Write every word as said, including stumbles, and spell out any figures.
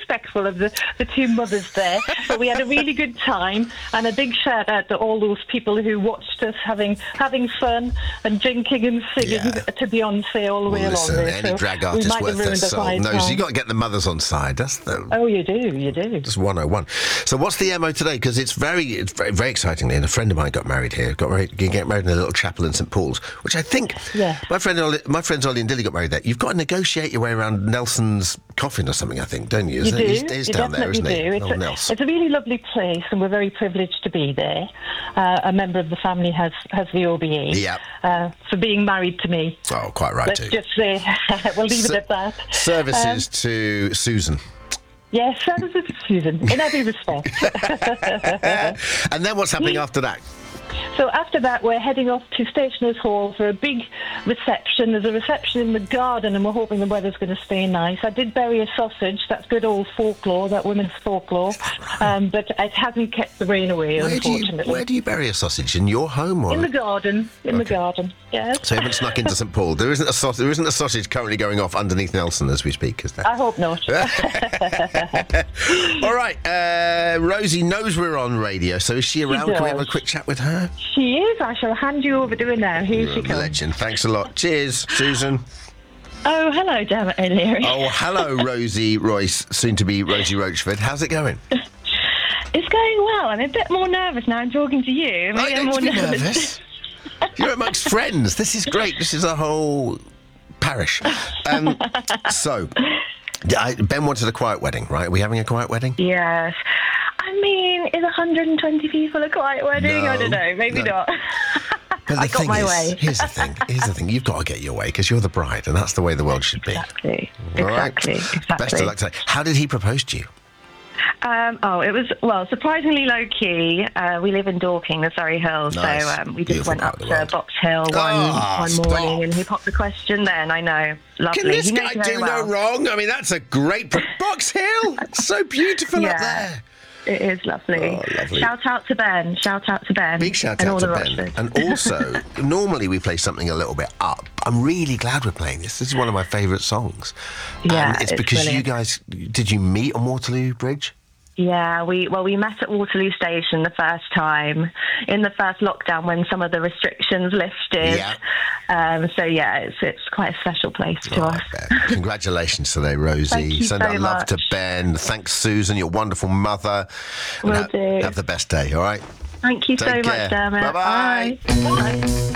respectful of the, the two mothers there. But we had a really good time, and a big shout out to all those people who watched us having having fun and drinking and singing Yeah. to Beyonce all the way Well, along listen, there. any So drag we artist might have worth their ruined the salt fine knows time. you got to get the mothers on side. That's the Oh, you do, you do. Just one oh one. So what's the M O today? Because it's very, it's very, very excitingly. And a friend of mine got married here. Got married, get married in a little chapel in St Paul's, which I think Yeah. my friend, Ollie, my friends Ollie and Dilly got married there. You've got to negotiate your way around Nelson's coffin or something, I think, don't you? You do. He's, he's you down there, definitely isn't he? do. It's Oh, a, Nels. it's a really lovely place, and we're very privileged to be there. Uh, a member of the family has, has the O B E Yeah. uh, for being married to me. Oh, quite right Let's too. just say, we'll leave S- it at that. Services Um, to Susan. Yes, services to Susan, in every respect. And then what's happening after that? So after that, we're heading off to Stationers Hall for a big reception. There's a reception in the garden, and we're hoping the weather's going to stay nice. I did bury a sausage. That's good old folklore, that women's folklore. Um, but it hasn't kept the rain away, Where do, you, unfortunately. where do you bury a sausage? In your home? Or? In the garden. In the Okay. garden, yes. So you haven't snuck into St Paul. There isn't a sausage. There isn't a sausage currently going off underneath Nelson as we speak, is there? I hope not. All right. Uh, Rosie knows we're on radio, so is she around? Can we have a does. quick chat with her? She is. I shall hand you over to her now. Here she comes. Legend. Thanks a lot. Cheers, Susan. Oh, hello, damn it, O'Leary. Oh, hello, Rosie Royce, soon to be Rosie Roachford. How's it going? It's going well. I'm a bit more nervous now I'm talking to you. Maybe I I'm don't more be nervous. nervous. You're amongst friends. This is great. This is a whole parish. Um, so, I, Ben wanted a quiet wedding, right? Are we having a quiet wedding? Yes. I mean, is one hundred twenty people a quiet wedding? No, I don't know. Maybe no. not. But the I got thing my is, way. here's the thing. Here's the thing. You've got to get your way because you're the bride, and that's the way the world should be. Exactly. All right? Exactly. Exactly. Best of luck today. How did he propose to you? Um, oh, it was, well, surprisingly low-key. Uh, we live in Dorking, the Surrey Hills, Nice. so um, we just Beautiful went part up of the to world. Box Hill one, Ah, one stop. morning, and he popped the question then, I know. Lovely. Can this He knows guy very do well. no wrong? I mean, that's a great... Pro- Box Hill! It's so beautiful up Yeah. there. It is lovely. Oh, lovely. Shout out to Ben. Shout out to Ben. Big shout and out all to the Ben. Rochfords. And also, normally we play something a little bit up. I'm really glad we're playing this. This is one of my favourite songs. Yeah, and it's, it's because you brilliant. guys... Did you meet on Waterloo Bridge? Yeah, we well we met at Waterloo Station the first time in the first lockdown when some of the restrictions lifted. Yeah. Um, so yeah, it's it's quite a special place to Oh, us. I bet. Congratulations today, Rosie. Thank you Send so our love to much. Ben. Thanks, Susan, your wonderful mother. And Will ha- do. Have the best day, all right? Thank you so Take care. much, Dermot. Bye-bye. Bye. Bye.